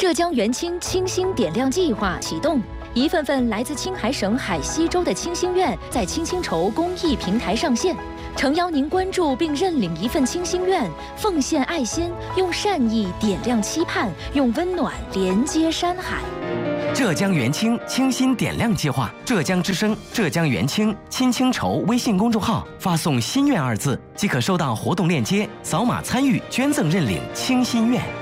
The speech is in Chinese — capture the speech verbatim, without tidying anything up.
浙江元清清心点亮计划启动，一份份来自青海省海西州的清心愿在青青筹公益平台上线，诚邀您关注并认领一份清心愿，奉献爱心，用善意点亮期盼，用温暖连接山海。 浙江元清清心点亮计划，浙江之声、浙江元清青青筹微信公众号发送“心愿”二字，即可收到活动链接，扫码参与捐赠认领清心愿。